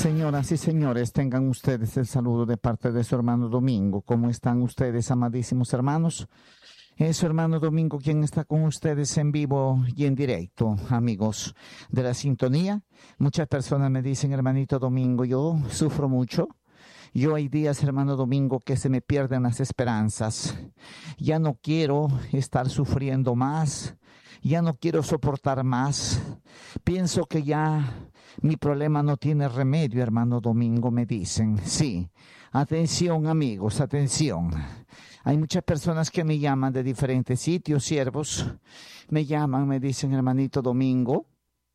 Señoras y señores, tengan ustedes el saludo de parte de su hermano Domingo. ¿Cómo están ustedes, amadísimos hermanos? Es su hermano Domingo quien está con ustedes en vivo y en directo, amigos de la sintonía. Muchas personas me dicen, hermanito Domingo, yo sufro mucho. Yo hay días, hermano Domingo, que se me pierden las esperanzas. Ya no quiero estar sufriendo más. Ya no quiero soportar más. Pienso que ya mi problema no tiene remedio, hermano Domingo, me dicen. Sí, atención amigos, atención. Hay muchas personas que me llaman de diferentes sitios, siervos. Me llaman, me dicen, hermanito Domingo,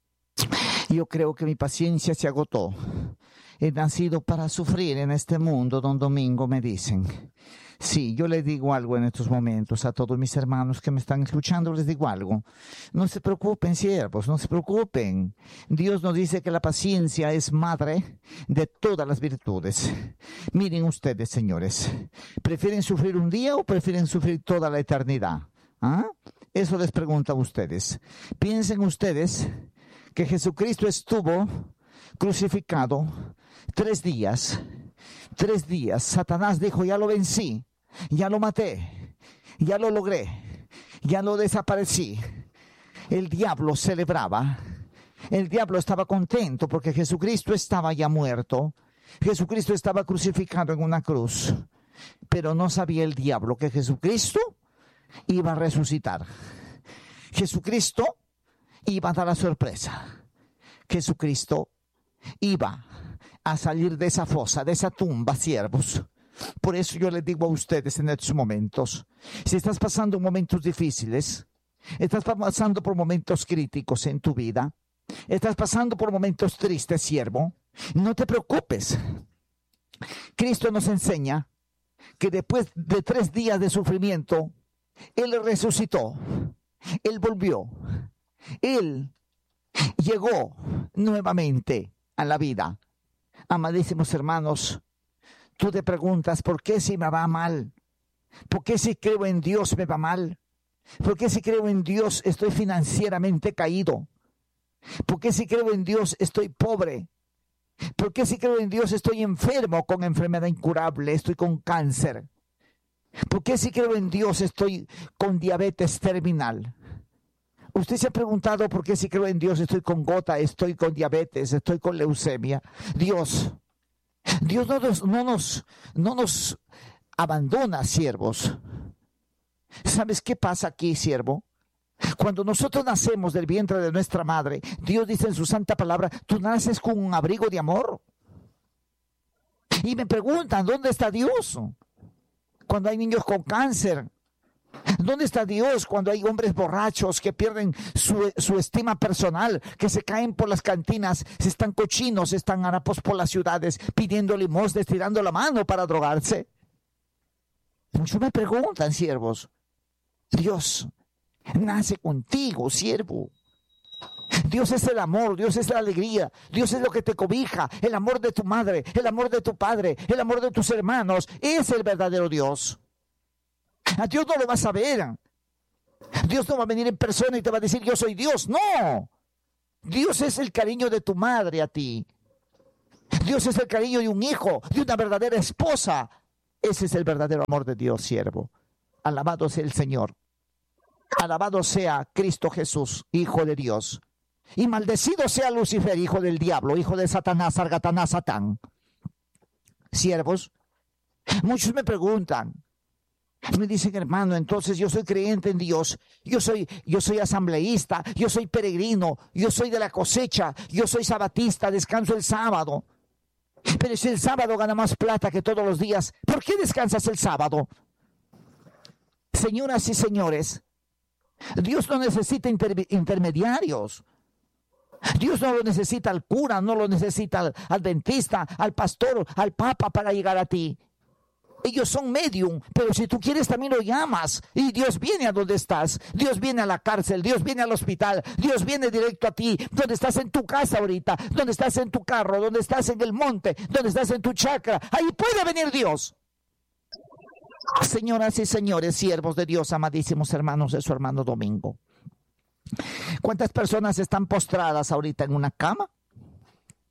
yo creo que mi paciencia se agotó. He nacido para sufrir en este mundo, don Domingo, me dicen. Sí, yo les digo algo en estos momentos a todos mis hermanos que me están escuchando, les digo algo. No se preocupen, siervos, no se preocupen. Dios nos dice que la paciencia es madre de todas las virtudes. Miren ustedes, señores, ¿prefieren sufrir un día o prefieren sufrir toda la eternidad? ¿Ah? Eso les pregunto a ustedes. Piensen ustedes que Jesucristo estuvo crucificado 3 días. 3 días. Satanás dijo, ya lo vencí, ya lo maté, ya lo logré, ya lo desaparecí. El diablo celebraba, el diablo estaba contento porque Jesucristo estaba ya muerto. Jesucristo estaba crucificado en una cruz, pero no sabía el diablo que Jesucristo iba a resucitar. Jesucristo iba a dar la sorpresa. Jesucristo iba a salir de esa fosa, de esa tumba, siervos. Por eso yo les digo a ustedes en estos momentos, si estás pasando momentos difíciles, estás pasando por momentos críticos en tu vida, estás pasando por momentos tristes, siervo, no te preocupes. Cristo nos enseña que después de 3 días de sufrimiento, Él resucitó, Él volvió, Él llegó nuevamente a la vida. Amadísimos hermanos, tú te preguntas, ¿por qué si me va mal? ¿Por qué si creo en Dios me va mal? ¿Por qué si creo en Dios estoy financieramente caído? ¿Por qué si creo en Dios estoy pobre? ¿Por qué si creo en Dios estoy enfermo con enfermedad incurable, estoy con cáncer? ¿Por qué si creo en Dios estoy con diabetes terminal? Usted se ha preguntado por qué si creo en Dios estoy con gota, estoy con diabetes, estoy con leucemia. Dios no nos abandona, siervos. ¿Sabes qué pasa aquí, siervo? Cuando nosotros nacemos del vientre de nuestra madre, Dios dice en su santa palabra, tú naces con un abrigo de amor. Y me preguntan, ¿dónde está Dios? Cuando hay niños con cáncer, ¿dónde está Dios cuando hay hombres borrachos que pierden su estima personal, que se caen por las cantinas, se están cochinos, están harapos por las ciudades, pidiendo limosnas, tirando la mano para drogarse? Muchos me preguntan, siervos, Dios nace contigo, siervo. Dios es el amor, Dios es la alegría, Dios es lo que te cobija, el amor de tu madre, el amor de tu padre, el amor de tus hermanos, es el verdadero Dios. A Dios no lo vas a ver. Dios no va a venir en persona y te va a decir yo soy Dios. No. Dios es el cariño de tu madre a ti. Dios es el cariño de un hijo, de una verdadera esposa. Ese es el verdadero amor de Dios, siervo. Alabado sea el Señor. Alabado sea Cristo Jesús, Hijo de Dios. Y maldecido sea Lucifer, hijo del diablo, hijo de Satanás, Sargatanás, Satán. Siervos, muchos me preguntan, me dicen, hermano, entonces yo soy creyente en Dios, yo soy asambleísta, yo soy peregrino, yo soy de la cosecha, yo soy sabatista, descanso el sábado. Pero si el sábado gana más plata que todos los días, ¿por qué descansas el sábado? Señoras y señores, Dios no necesita intermediarios. Dios no lo necesita al cura, no lo necesita al dentista, al pastor, al papa para llegar a ti. Ellos son medium, pero si tú quieres también lo llamas y Dios viene a donde estás. Dios viene a la cárcel, Dios viene al hospital, Dios viene directo a ti, donde estás en tu casa ahorita, donde estás en tu carro, donde estás en el monte, donde estás en tu chacra. Ahí puede venir Dios. Señoras y señores, siervos de Dios, amadísimos hermanos de su hermano Domingo, ¿cuántas personas están postradas ahorita en una cama?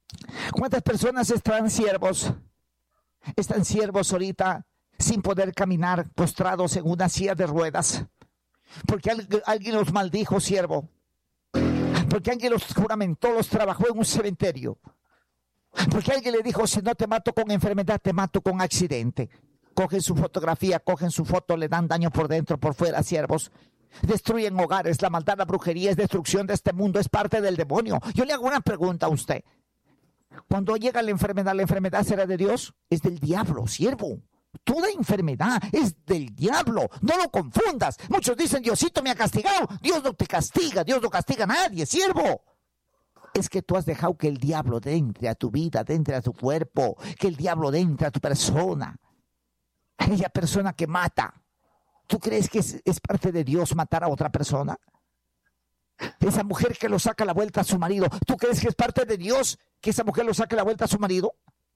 ¿Cuántas personas están siervos? Están siervos ahorita sin poder caminar, postrados en una silla de ruedas. Porque alguien los maldijo, siervo. Porque alguien los juramentó, los trabajó en un cementerio. Porque alguien le dijo, si no te mato con enfermedad, te mato con accidente. Cogen su fotografía, cogen su foto, le dan daño por dentro, por fuera, siervos. Destruyen hogares, la maldad, la brujería es destrucción de este mundo, es parte del demonio. Yo le hago una pregunta a usted. Cuando llega la enfermedad será de Dios, es del diablo, siervo. Toda enfermedad es del diablo, no lo confundas. Muchos dicen, Diosito me ha castigado. Dios no te castiga, Dios no castiga a nadie, siervo. Es que tú has dejado que el diablo entre a tu vida, entre a tu cuerpo, que el diablo entre a tu persona. Aquella persona que mata, ¿tú crees que es parte de Dios matar a otra persona? Esa mujer que lo saca la vuelta a su marido, ¿tú crees que es parte de Dios que esa mujer lo saque la vuelta a su marido?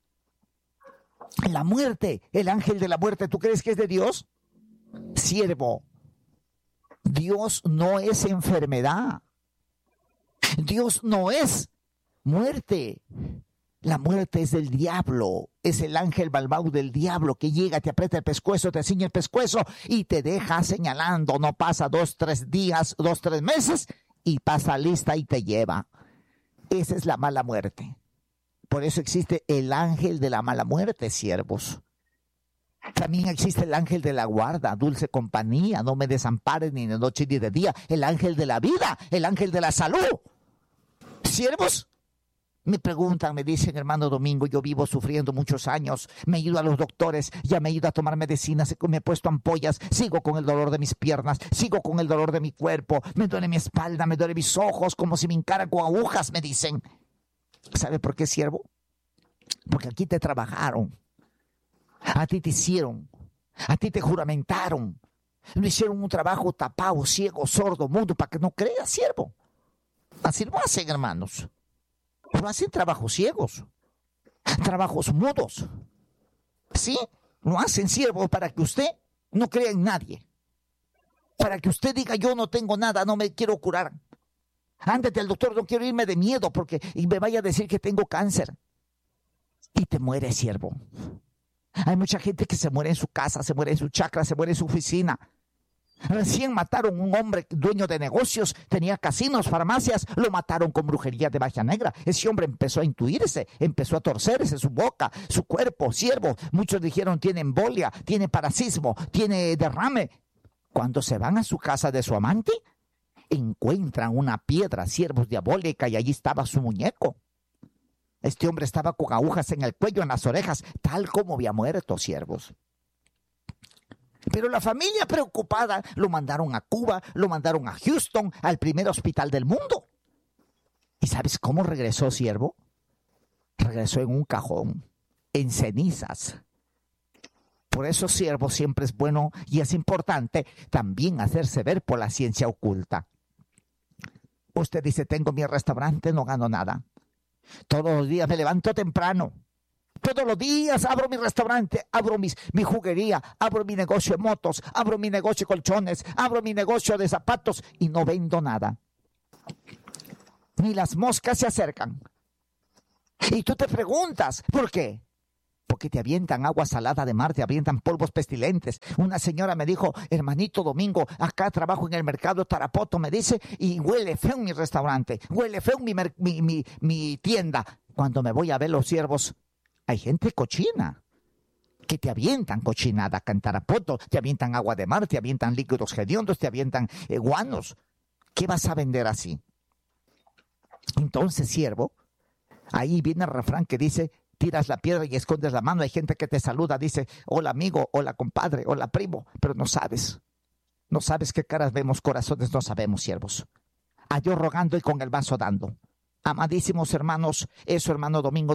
La muerte, el ángel de la muerte, ¿tú crees que es de Dios? Siervo, Dios no es enfermedad. Dios no es muerte. La muerte es del diablo, es el ángel malvado del diablo que llega, te aprieta el pescuezo, te ciñe el pescuezo y te deja señalando. No pasa 2, 3 días, 2, 3 meses y pasa lista y te lleva. Esa es la mala muerte. Por eso existe el ángel de la mala muerte, siervos. También existe el ángel de la guarda, dulce compañía, no me desampares ni de noche ni de día. El ángel de la vida, el ángel de la salud. Siervos, me preguntan, me dicen, hermano Domingo, yo vivo sufriendo muchos años, me he ido a los doctores, ya me he ido a tomar medicinas, me he puesto ampollas, sigo con el dolor de mis piernas, sigo con el dolor de mi cuerpo, me duele mi espalda, me duele mis ojos, como si me encara con agujas, me dicen. ¿Sabe por qué, siervo? Porque aquí te trabajaron, a ti te hicieron, a ti te juramentaron, no hicieron un trabajo tapado, ciego, sordo, mudo, para que no creas, siervo. Así lo hacen, hermanos. Pero hacen trabajos ciegos, trabajos mudos. Sí, lo hacen, siervo, para que usted no crea en nadie. Para que usted diga, yo no tengo nada, no me quiero curar. Ándate al doctor, no quiero irme de miedo porque y me vaya a decir que tengo cáncer. Y te mueres, siervo. Hay mucha gente que se muere en su casa, se muere en su chacra, se muere en su oficina. Recién mataron a un hombre dueño de negocios, tenía casinos, farmacias, lo mataron con brujería de magia negra. Ese hombre empezó a intuirse, empezó a torcerse su boca, su cuerpo, siervo. Muchos dijeron tiene embolia, tiene parasismo, tiene derrame. Cuando se van a su casa de su amante, encuentran una piedra, siervos, diabólica, y allí estaba su muñeco. Este hombre estaba con agujas en el cuello, en las orejas, tal como había muerto, siervos. Pero la familia preocupada lo mandaron a Cuba, lo mandaron a Houston, al primer hospital del mundo. ¿Y sabes cómo regresó, siervo? Regresó en un cajón, en cenizas. Por eso, siervo, siempre es bueno y es importante también hacerse ver por la ciencia oculta. Usted dice, tengo mi restaurante, no gano nada. Todos los días me levanto temprano. Todos los días abro mi restaurante, abro mi juguería, abro mi negocio de motos, abro mi negocio de colchones, abro mi negocio de zapatos y no vendo nada. Ni las moscas se acercan. Y tú te preguntas, ¿por qué? Porque te avientan agua salada de mar, te avientan polvos pestilentes. Una señora me dijo, hermanito Domingo, acá trabajo en el mercado Tarapoto, me dice, y huele feo mi restaurante, huele feo mi tienda. Cuando me voy a ver los siervos, hay gente cochina, que te avientan cochinada acá en Tarapoto, te avientan agua de mar, te avientan líquidos hediondos, te avientan guanos. ¿Qué vas a vender así? Entonces, siervo, ahí viene el refrán que dice, tiras la piedra y escondes la mano. Hay gente que te saluda, dice, hola amigo, hola compadre, hola primo, pero no sabes qué caras vemos, corazones no sabemos, siervos. A Dios rogando y con el vaso dando. Amadísimos hermanos, eso hermano Domingo,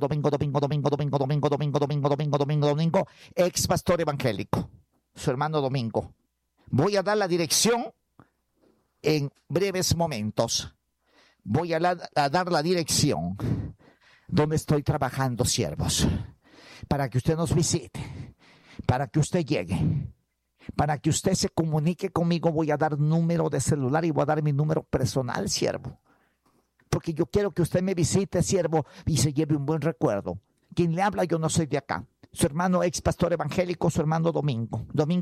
ex pastor evangélico, su hermano Domingo. Voy a dar la dirección en breves momentos. Voy a dar la dirección donde estoy trabajando, siervos, para que usted nos visite, para que usted llegue, para que usted se comunique conmigo. Voy a dar número de celular y voy a dar mi número personal, siervo. porque yo quiero que usted me visite, siervo, y se lleve un buen recuerdo. Quien le habla, yo no soy de acá. Su hermano ex pastor evangélico, su hermano Domingo,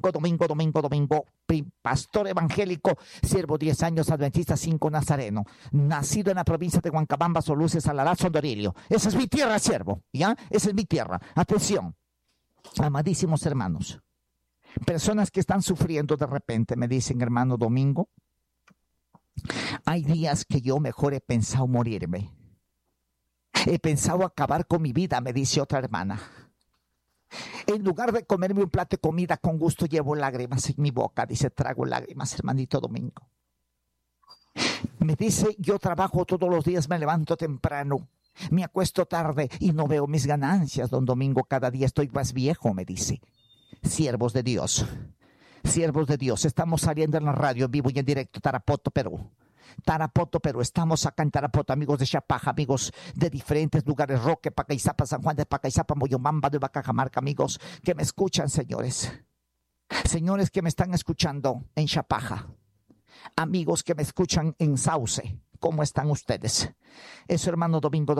pastor evangélico, siervo 10 años, Adventista 5 Nazareno, nacido en la provincia de Huancabamba, Soluces, Salará, Sondorillo. Esa es mi tierra, siervo, ¿ya? Esa es mi tierra. Atención, amadísimos hermanos, personas que están sufriendo de repente, me dicen, hermano Domingo, hay días que yo mejor he pensado morirme. He pensado acabar con mi vida, me dice otra hermana. En lugar de comerme un plato de comida con gusto, llevo lágrimas en mi boca. Dice, trago lágrimas, hermanito Domingo. Me dice, yo trabajo todos los días, me levanto temprano, me acuesto tarde y no veo mis ganancias, don Domingo. Cada día estoy más viejo, me dice. Siervos de Dios, estamos saliendo en la radio, en vivo y en directo, Tarapoto, Perú. Estamos acá en Tarapoto, amigos de Chapaja, amigos de diferentes lugares, Roque, Pacaizapa, San Juan de Pacaizapa, Moyobamba, de Cajamarca, amigos que me escuchan, señores que me están escuchando en Chapaja, amigos que me escuchan en Sauce, ¿cómo están ustedes? Es su hermano Domingo.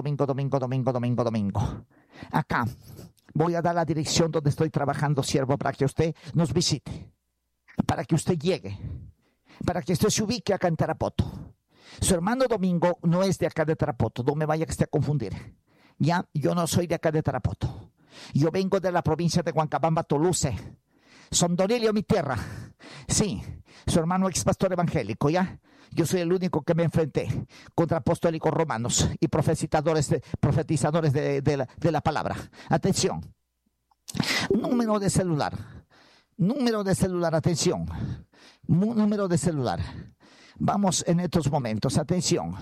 Acá voy a dar la dirección donde estoy trabajando, siervo, para que usted nos visite, para que usted llegue, para que usted se ubique acá en Tarapoto. Su hermano Domingo no es de acá de Tarapoto, no me vaya que esté a confundir. Ya, yo no soy de acá de Tarapoto. Yo vengo de la provincia de Huancabamba, Toluce. Sondorillo, mi tierra. Sí, su hermano ex pastor evangélico, ¿ya? Yo soy el único que me enfrenté contra apostólicos romanos y profetizadores de la palabra. Atención. Número de celular, atención. Número de celular. Vamos en estos momentos, atención,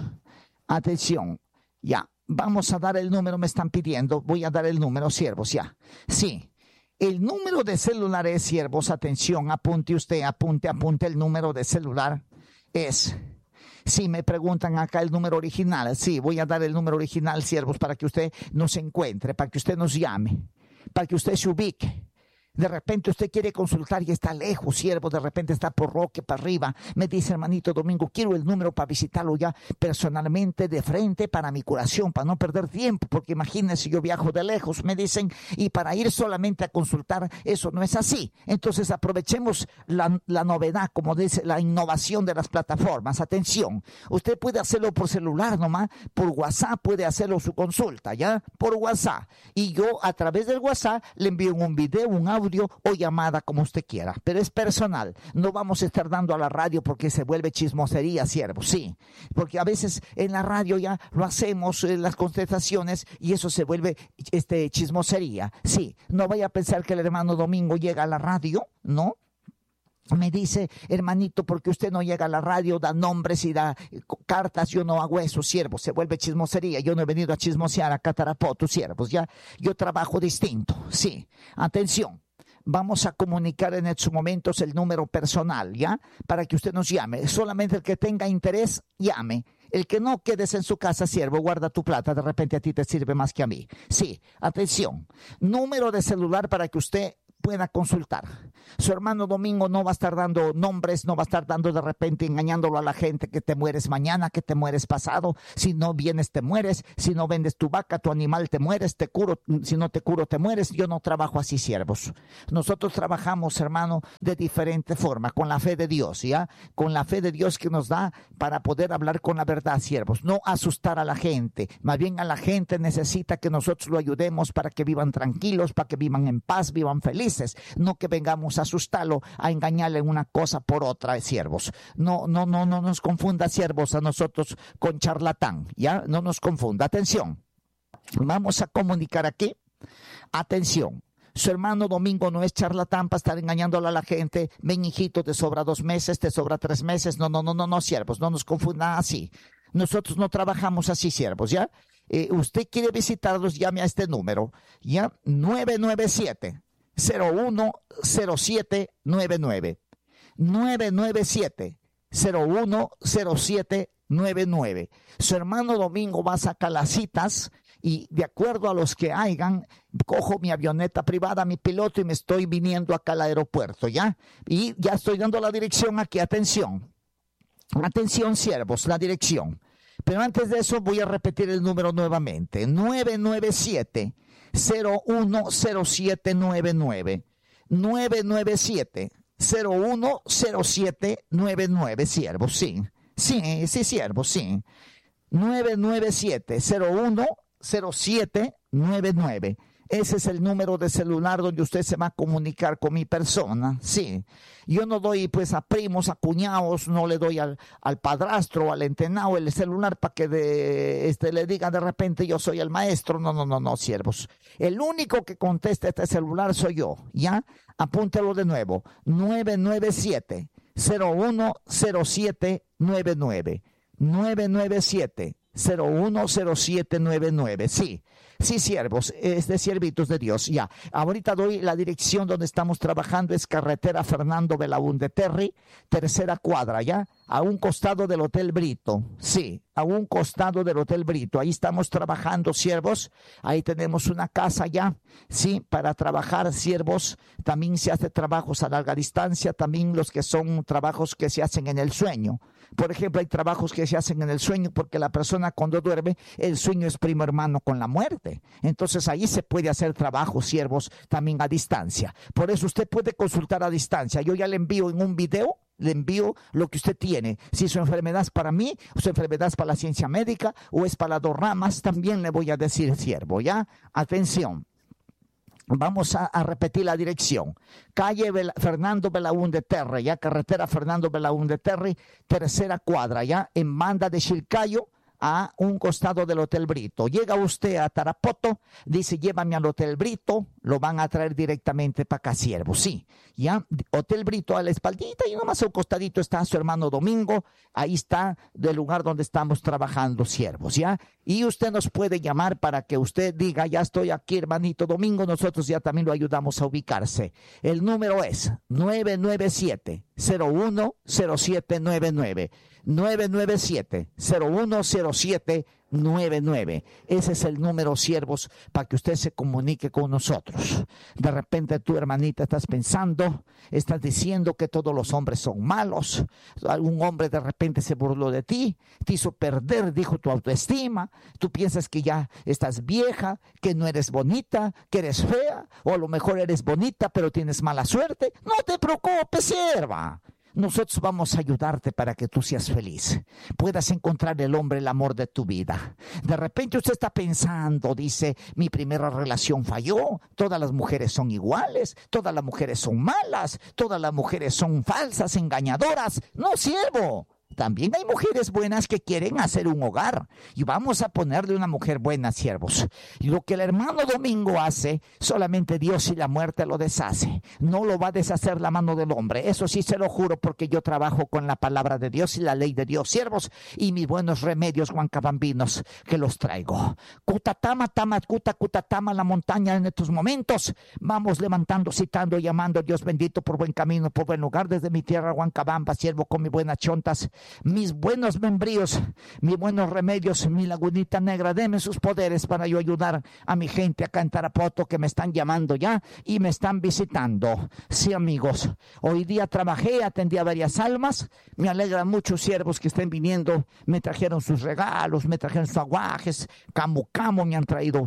ya, vamos a dar el número, me están pidiendo, voy a dar el número, siervos, ya, sí, el número de celular es, siervos, atención, apunte usted, apunte el número de celular es, sí, me preguntan acá el número original, sí, voy a dar el número original, siervos, para que usted nos encuentre, para que usted nos llame, para que usted se ubique. De repente usted quiere consultar y está lejos, siervo, de repente está por Roque, para arriba. Me dice, hermanito Domingo, quiero el número para visitarlo ya personalmente de frente para mi curación, para no perder tiempo, porque imagínense, yo viajo de lejos, me dicen, y para ir solamente a consultar, eso no es así. Entonces aprovechemos la novedad, como dice, la innovación de las plataformas. Atención, usted puede hacerlo por celular nomás, por WhatsApp puede hacerlo su consulta, ¿ya? Por WhatsApp. Y yo a través del WhatsApp le envío un video, un audio o llamada, como usted quiera, pero es personal. No vamos a estar dando a la radio porque se vuelve chismosería, siervo, sí, porque a veces en la radio ya lo hacemos, las contestaciones, y eso se vuelve chismosería, sí. No vaya a pensar que el hermano Domingo llega a la radio, ¿no? Me dice, hermanito, porque usted no llega a la radio, da nombres y da cartas, yo no hago eso, siervo, se vuelve chismosería. Yo no he venido a chismosear a Tarapoto, siervos, ya, yo trabajo distinto, sí. Atención, vamos a comunicar en estos momentos el número personal, ¿ya? Para que usted nos llame. Solamente el que tenga interés, llame. El que no, quedes en su casa, siervo, guarda tu plata, de repente a ti te sirve más que a mí. Sí, atención, número de celular para que usted pueda consultar. Su hermano Domingo no va a estar dando nombres, no va a estar dando de repente engañándolo a la gente que te mueres mañana, que te mueres pasado, si no vienes te mueres, si no vendes tu vaca, tu animal te mueres, te curo, si no te curo te mueres. Yo no trabajo así, siervos. Nosotros trabajamos, hermano, de diferente forma, con la fe de Dios, ¿ya? Con la fe de Dios que nos da para poder hablar con la verdad, siervos. No asustar a la gente, más bien a la gente necesita que nosotros lo ayudemos para que vivan tranquilos, para que vivan en paz, vivan felices. No que vengamos a asustarlo, a engañarle una cosa por otra, siervos. No nos confunda, siervos, a nosotros con charlatán, ¿ya? No nos confunda. Atención, vamos a comunicar aquí. Atención, su hermano Domingo no es charlatán para estar engañándole a la gente. Ven, hijito, te sobra 2 meses, te sobra 3 meses. No, siervos, no nos confundan así. Nosotros no trabajamos así, siervos, ¿ya? Usted quiere visitarlos, llame a este número, ¿ya? 997-010799. 997-010799. Su hermano Domingo va a sacar las citas y de acuerdo a los que hayan, cojo mi avioneta privada, mi piloto y me estoy viniendo acá al aeropuerto, ¿ya? Y ya estoy dando la dirección aquí, atención. Atención, siervos, la dirección. Pero antes de eso voy a repetir el número nuevamente. 997-010799. 997-010799, siervo, sí. Sí, siervo, sí. 997-010799. Ese es el número de celular donde usted se va a comunicar con mi persona. Sí, yo no doy pues a primos, a cuñados, no le doy al padrastro, al entenado el celular para que le diga de repente yo soy el maestro. No, siervos. El único que contesta este celular soy yo, ¿ya? Apúntelo de nuevo. 997-010799. 997-010799. Sí, siervos, es de siervitos de Dios. Ya, ahorita doy la dirección donde estamos trabajando, es carretera Fernando Belaúnde Terry, tercera cuadra, ya, a un costado del Hotel Brito. Sí, a un costado del Hotel Brito. Ahí estamos trabajando, siervos. Ahí tenemos una casa ya, sí, para trabajar, siervos. También se hace trabajos a larga distancia, también los que son trabajos que se hacen en el sueño. Por ejemplo, hay trabajos que se hacen en el sueño porque la persona cuando duerme, el sueño es primo hermano con la muerte. Entonces ahí se puede hacer trabajo, siervos, también a distancia. Por eso usted puede consultar a distancia. Yo ya le envío en un video, le envío lo que usted tiene. Si su enfermedad es para mí, o su enfermedad es para la ciencia médica, o es para las dos ramas, también le voy a decir, siervo, ¿ya? Atención. Vamos a repetir la dirección. Calle Fernando Belaúnde Terry, ya, carretera Fernando Belaúnde Terry, tercera cuadra, ya, en Banda de Chilcayo, a un costado del Hotel Brito. Llega usted a Tarapoto, dice, llévame al Hotel Brito, lo van a traer directamente para acá, siervo. Sí, ya, Hotel Brito a la espaldita y nomás a un costadito está su hermano Domingo, ahí está del lugar donde estamos trabajando, siervos, ya. Y usted nos puede llamar para que usted diga, ya estoy aquí, hermanito Domingo, nosotros ya también lo ayudamos a ubicarse. El número es 997-010799. 997-010799. Ese es el número, siervos, para que usted se comunique con nosotros. De repente tú, hermanita, estás pensando, estás diciendo que todos los hombres son malos. Algún hombre de repente se burló de ti, te hizo perder, dijo, tu autoestima. Tú piensas que ya estás vieja, que no eres bonita, que eres fea, o a lo mejor eres bonita pero tienes mala suerte. No te preocupes, sierva. Nosotros vamos a ayudarte para que tú seas feliz, puedas encontrar el hombre, el amor de tu vida. De repente usted está pensando, dice, mi primera relación falló, todas las mujeres son iguales, todas las mujeres son malas, todas las mujeres son falsas, engañadoras. No, siervo. También hay mujeres buenas que quieren hacer un hogar y vamos a ponerle una mujer buena, siervos. Y lo que el hermano Domingo hace, solamente Dios y la muerte lo deshace. No lo va a deshacer la mano del hombre. Eso sí se lo juro porque yo trabajo con la palabra de Dios y la ley de Dios, siervos, y mis buenos remedios huancabambinos que los traigo. Cutatama, cutatama, la montaña en estos momentos. Vamos levantando, citando, llamando a Dios bendito por buen camino, por buen lugar desde mi tierra, Huancabamba, siervo con mis buenas chontas, mis buenos membríos, mis buenos remedios, mi lagunita negra, deme sus poderes para yo ayudar a mi gente acá en Tarapoto que me están llamando ya y me están visitando. Sí, amigos, hoy día trabajé, atendí a varias almas, me alegra mucho, siervos que estén viniendo, me trajeron sus regalos, me trajeron sus aguajes, camo, me han traído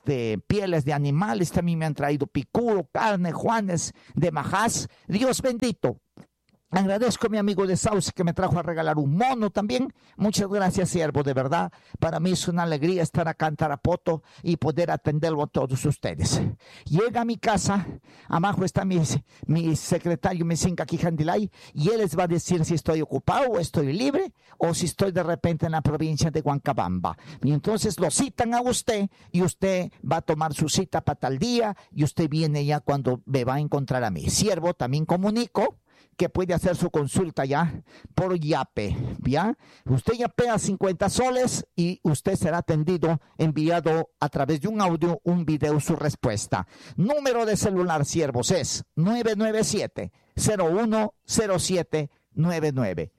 pieles de animales, también me han traído picudo, carne, juanes de majás. Dios bendito. Agradezco a mi amigo de Sauce que me trajo a regalar un mono también. Muchas gracias, siervo, de verdad. Para mí es una alegría estar acá en Tarapoto y poder atenderlo a todos ustedes. Llega a mi casa, abajo está mi secretario Mesinka Quijandilay, y él les va a decir si estoy ocupado o estoy libre o si estoy de repente en la provincia de Huancabamba. Y entonces lo citan a usted y usted va a tomar su cita para tal día y usted viene ya cuando me va a encontrar a mí. Siervo, también comunico que puede hacer su consulta ya por Yape, ¿ya? Usted yapea 50 soles y usted será atendido, enviado a través de un audio, un video, su respuesta. Número de celular, siervos, es 997-010799.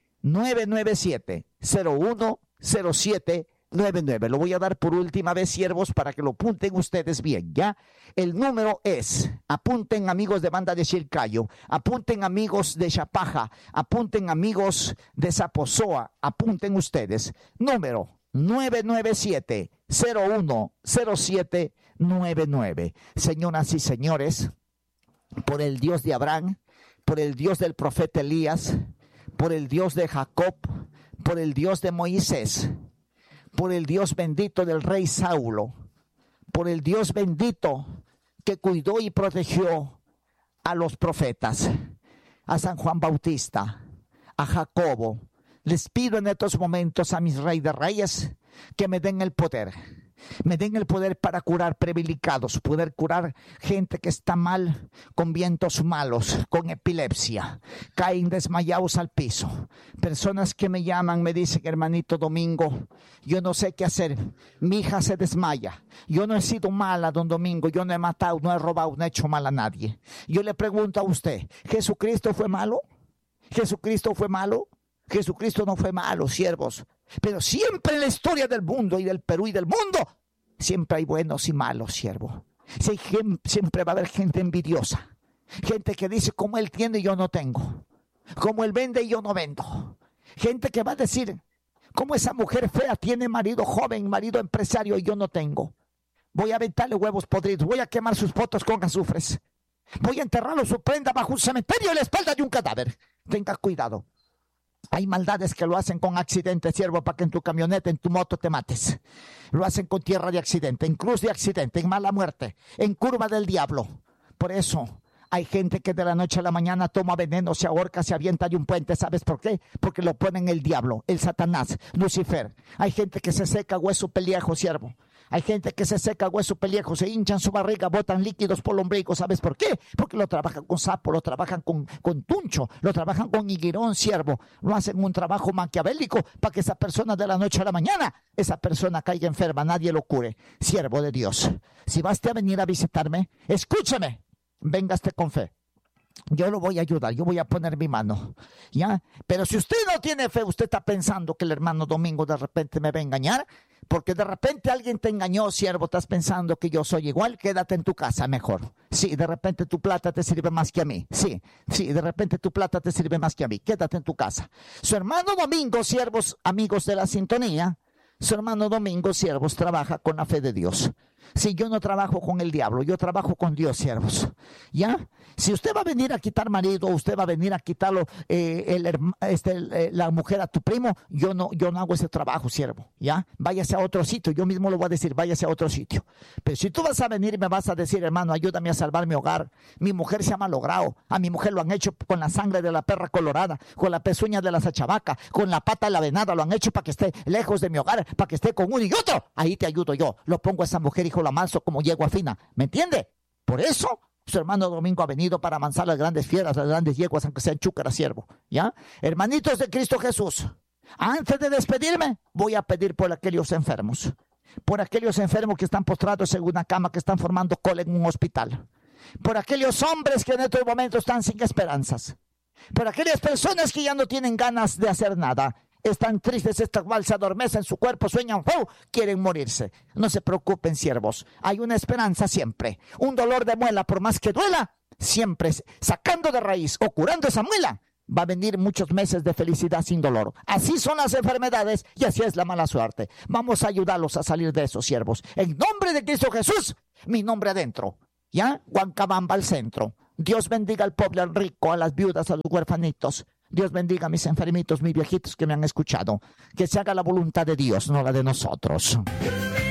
997-010799. Lo voy a dar por última vez, siervos, para que lo apunten ustedes bien, ¿ya? El número es, apunten amigos de Banda de Chilcayo, apunten amigos de Chapaja, apunten amigos de Zapozoa, apunten ustedes. Número 997-010799. Señoras y señores, por el Dios de Abraham, por el Dios del profeta Elías, por el Dios de Jacob, por el Dios de Moisés, por el Dios bendito del rey Saulo, por el Dios bendito que cuidó y protegió a los profetas, a San Juan Bautista, a Jacobo. Les pido en estos momentos a mis rey de reyes que me den el poder. Me den el poder para curar privilegiados, poder curar gente que está mal, con vientos malos, con epilepsia, caen desmayados al piso. Personas que me llaman, me dicen: hermanito Domingo, yo no sé qué hacer, mi hija se desmaya, yo no he sido mala, don Domingo, yo no he matado, no he robado, no he hecho mal a nadie. Yo le pregunto a usted, ¿Jesucristo fue malo? ¿Jesucristo fue malo? Jesucristo no fue malo, siervos. Pero siempre en la historia del mundo y del Perú y del mundo, siempre hay buenos y malos, siervo. Siempre va a haber gente envidiosa. Gente que dice: como él tiene, yo no tengo. Como él vende, yo no vendo. Gente que va a decir: como esa mujer fea tiene marido joven, marido empresario, y yo no tengo. Voy a aventarle huevos podridos. Voy a quemar sus potos con azufres. Voy a enterrarlo su prenda bajo un cementerio en la espalda de un cadáver. Tenga cuidado. Hay maldades que lo hacen con accidente, siervo, para que en tu camioneta, en tu moto te mates. Lo hacen con tierra de accidente, en cruz de accidente, en mala muerte, en curva del diablo. Por eso hay gente que de la noche a la mañana toma veneno, se ahorca, se avienta de un puente. ¿Sabes por qué? Porque lo ponen el diablo, el Satanás, Lucifer. Hay gente que se seca hueso pellejo, siervo. Hay gente que se seca hueso pellejo, se hinchan su barriga, botan líquidos por el ombligo. ¿Sabes por qué? Porque lo trabajan con sapo, lo trabajan con tuncho, lo trabajan con higuerón, siervo. Lo hacen un trabajo maquiavélico para que esa persona de la noche a la mañana, esa persona caiga enferma, nadie lo cure. Siervo de Dios, si vas a venir a visitarme, escúchame, véngase con fe. Yo lo voy a ayudar, yo voy a poner mi mano, ¿ya? Pero si usted no tiene fe, usted está pensando que el hermano Domingo de repente me va a engañar, porque de repente alguien te engañó, siervo, estás pensando que yo soy igual, quédate en tu casa mejor. Sí, de repente tu plata te sirve más que a mí. Sí, de repente tu plata te sirve más que a mí. Quédate en tu casa. Su hermano Domingo, siervos, amigos de la sintonía, su hermano Domingo, siervos, trabaja con la fe de Dios. Si yo no trabajo con el diablo, yo trabajo con Dios, siervos. ¿Ya? Si usted va a venir a quitar marido, usted va a venir a quitarlo la mujer a tu primo, yo no hago ese trabajo, siervo. ¿Ya? Váyase a otro sitio, yo mismo lo voy a decir, váyase a otro sitio. Pero si tú vas a venir y me vas a decir: hermano, ayúdame a salvar mi hogar, mi mujer se ha malogrado, a mi mujer lo han hecho con la sangre de la perra colorada, con la pezuña de la sachavaca, con la pata de la venada, lo han hecho para que esté lejos de mi hogar, para que esté con uno y otro, ahí te ayudo yo, lo pongo a esa mujer, hijo, la manso como yegua fina, ¿me entiende? Por eso su hermano Domingo ha venido para amansar las grandes fieras, las grandes yeguas, aunque sean chúcaras, siervo. ¿Ya? Hermanitos de Cristo Jesús, antes de despedirme, voy a pedir por aquellos enfermos. Por aquellos enfermos que están postrados en una cama, que están formando cola en un hospital. Por aquellos hombres que en estos momentos están sin esperanzas. Por aquellas personas que ya no tienen ganas de hacer nada. Están tristes, esta cual se adormecen en su cuerpo, sueñan, quieren morirse. No se preocupen, siervos. Hay una esperanza siempre. Un dolor de muela, por más que duela, siempre sacando de raíz o curando esa muela, va a venir muchos meses de felicidad sin dolor. Así son las enfermedades y así es la mala suerte. Vamos a ayudarlos a salir de esos, siervos. En nombre de Cristo Jesús, mi nombre adentro. ¿Ya? Huancabamba al centro. Dios bendiga al pobre, al rico, a las viudas, a los huérfanitos. Dios bendiga a mis enfermitos, mis viejitos que me han escuchado. Que se haga la voluntad de Dios, no la de nosotros.